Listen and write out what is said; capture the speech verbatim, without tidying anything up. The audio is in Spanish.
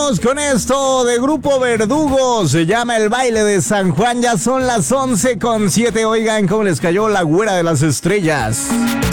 vámonos con esto de Grupo Verdugo. Se llama El Baile de San Juan. Ya son las once con siete. Oigan cómo les cayó la güera de las estrellas.